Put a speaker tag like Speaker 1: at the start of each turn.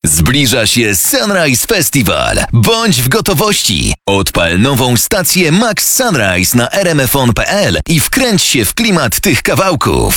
Speaker 1: Zbliża się Sunrise Festival. Bądź w gotowości. Odpal nową stację Max Sunrise na rmfon.pl i wkręć się w klimat tych kawałków.